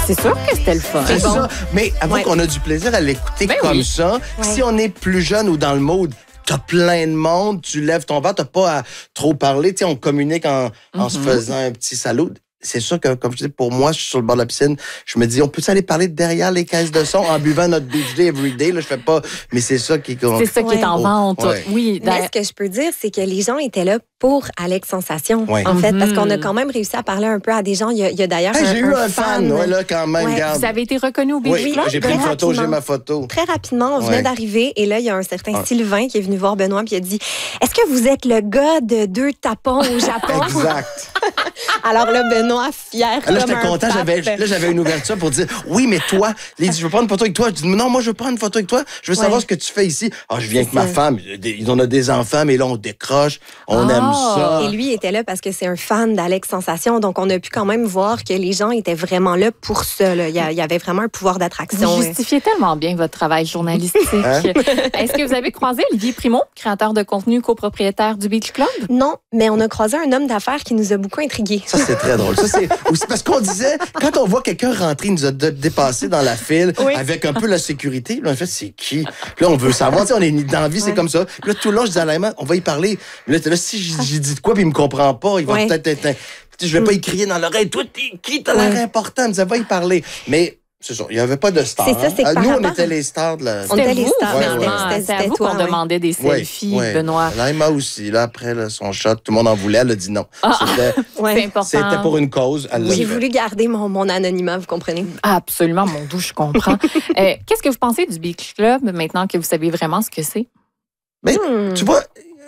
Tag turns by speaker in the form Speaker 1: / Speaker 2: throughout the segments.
Speaker 1: C'est sûr que c'était le fun.
Speaker 2: C'est ça. Mais avant qu'on a du plaisir à l'écouter comme ça, si on est plus jeune ou dans le mode, t'as plein de monde, tu lèves ton verre, t'as pas à trop parler. Tu sais, on communique en se faisant un petit salut. C'est sûr que, comme je dis, pour moi, je suis sur le bord de la piscine, je me dis, on peut aller parler derrière les caisses de son en buvant notre beach day everyday. Là, je fais pas, mais c'est ça qui est...
Speaker 1: C'est ça qui est en vente. Oui.
Speaker 3: Mais ce que je peux dire, c'est que les gens étaient là pour Alex Sensation, en fait, parce qu'on a quand même réussi à parler un peu à des gens. Il y a d'ailleurs
Speaker 2: j'ai eu un fan, là, quand même, regarde.
Speaker 1: Vous avez été reconnu au Beach Club?
Speaker 2: J'ai pris une photo, j'ai ma photo.
Speaker 3: Très rapidement, on venait d'arriver, et là, il y a un certain Sylvain qui est venu voir Benoît, puis il a dit, est-ce que vous êtes le gars de 2 tapons au Japon?
Speaker 2: Exact.
Speaker 3: Alors là, Benoît, fier
Speaker 2: là, j'étais content. J'avais une ouverture pour dire, oui, mais toi, il dit, je veux prendre une photo avec toi. Je dis, non, moi, je veux prendre une photo avec toi. Je veux savoir ce que tu fais ici. Ah, je viens avec ma femme. Ils ont des enfants, mais là, on décroche. On aime ça.
Speaker 3: Et lui était là parce que c'est un fan d'Alex Sensation. Donc, on a pu quand même voir que les gens étaient vraiment là pour ça. Là. Il y avait vraiment un pouvoir d'attraction.
Speaker 1: Vous justifiez tellement bien votre travail journalistique. Est-ce que vous avez croisé Olivier Primo, créateur de contenu, copropriétaire du Beach Club?
Speaker 3: Non, mais on a croisé un homme d'affaires qui nous a beaucoup intrigués.
Speaker 2: Ça, c'est très drôle. Ça, c'est aussi parce qu'on disait, quand on voit quelqu'un rentrer, il nous a dépassé dans la file avec un peu la sécurité. Là, en fait, c'est qui? Puis là, on veut savoir. On est dans la vie, c'est comme ça. Puis là, tout le long, je dis à Laïma, on va y parler. Puis là, si j'ai dit de quoi, puis il me comprend pas, il va peut-être être... Je vais pas y crier dans l'oreille. Toi, t'es qui? T'as l'air important. Il me disait, va y parler. Mais... C'est ça, il n'y avait pas de stars.
Speaker 3: C'est ça, c'est
Speaker 2: nous, on était les stars de la...
Speaker 3: On était les stars.
Speaker 1: C'était à vous qu'on demandait des selfies, Benoît.
Speaker 2: Laïma aussi. Là, après son shot, tout le monde en voulait. Elle a dit non.
Speaker 1: C'est important.
Speaker 2: C'était pour une cause.
Speaker 3: J'ai voulu garder mon anonymat, vous comprenez?
Speaker 1: Absolument, mon doux, je comprends. Qu'est-ce que vous pensez du Beach Club maintenant que vous savez vraiment ce que c'est?
Speaker 2: Mais, tu vois,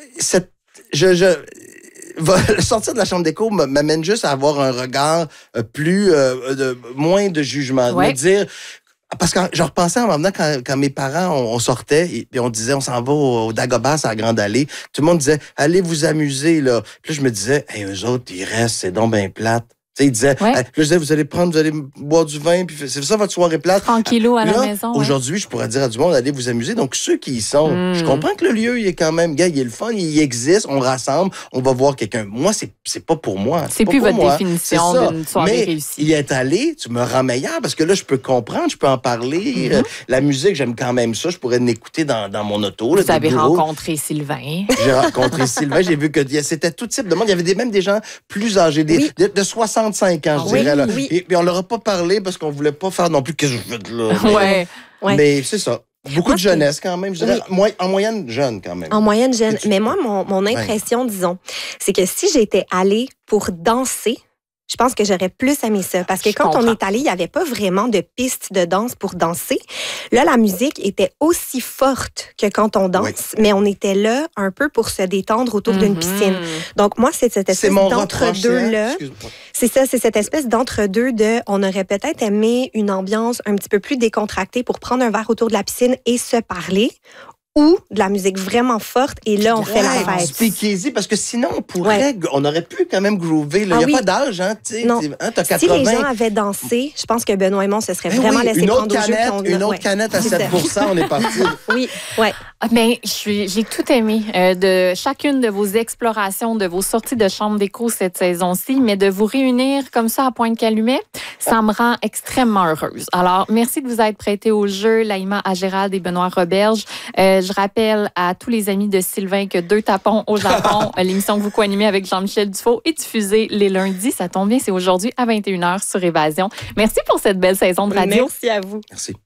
Speaker 2: sortir de la chambre d'écho m'amène juste à avoir un regard moins de jugement. Me dire, parce que je repensais en venant quand mes parents, on sortait et on disait, on s'en va au Dagobah, à la Grande Allée. Tout le monde disait, allez vous amuser, là. Puis là, je me disais, eux autres, ils restent, c'est donc bien plate. Tu sais, il disait, je disais, vous allez boire du vin, puis c'est ça votre soirée plate.
Speaker 1: Tranquillou à la maison.
Speaker 2: Aujourd'hui, je pourrais dire à du monde, allez vous amuser. Donc, ceux qui y sont, je comprends que le lieu, il est quand même, il est le fun, il existe, on rassemble, on va voir quelqu'un. Moi, c'est pas pour moi.
Speaker 1: C'est plus votre définition d'une soirée réussie.
Speaker 2: Y être allé, tu me rends meilleur parce que là, je peux comprendre, je peux en parler. La musique, j'aime quand même ça. Je pourrais l'écouter dans mon auto.
Speaker 1: Vous avez rencontré Sylvain.
Speaker 2: J'ai rencontré Sylvain. J'ai vu que c'était tout type de monde. Il y avait même des gens plus âgés, de 65 ans, je dirais. Là. Et puis on leur a pas parlé parce qu'on voulait pas faire non plus qu'est-ce que je fais là. Mais c'est ça. Beaucoup de jeunesse quand même, je dirais. En moyenne jeune quand même.
Speaker 3: En moyenne jeune. Mais moi, mon impression, disons, c'est que si j'étais allée pour danser, je pense que j'aurais plus aimé ça. Parce que quand on est allé, il n'y avait pas vraiment de piste de danse pour danser. Là, la musique était aussi forte que quand on danse, mais on était là un peu pour se détendre autour d'une piscine. Donc, moi, c'est cette espèce d'entre-deux-là. C'est ça, c'est cette espèce d'entre-deux de... On aurait peut-être aimé une ambiance un petit peu plus décontractée pour prendre un verre autour de la piscine et se parler. Ou de la musique vraiment forte, et là, on fait la fête.
Speaker 2: Speakeasy, parce que sinon, on aurait pu quand même groover. Il n'y a pas d'âge, hein, tu sais.
Speaker 3: Non.
Speaker 2: T'as 80.
Speaker 3: Si les gens avaient dansé, je pense que Benoît et moi, se serait vraiment laissé prendre au jeu.
Speaker 2: Une autre canette à 7%, on est parti.
Speaker 3: Oui,
Speaker 1: Mais j'ai tout aimé de chacune de vos explorations, de vos sorties de chambre d'écho cette saison-ci, mais de vous réunir comme ça à Pointe-Calumet, ça me rend extrêmement heureuse. Alors, merci de vous être prêtés au jeu, Laïma Agérald et Benoît Roberge. Je rappelle à tous les amis de Sylvain que 2 tapons au Japon, l'émission que vous co-animez avec Jean-Michel Dufault, est diffusée les lundis. Ça tombe bien, c'est aujourd'hui à 21h sur Évasion. Merci pour cette belle saison de radio.
Speaker 3: Merci à vous.
Speaker 2: Merci.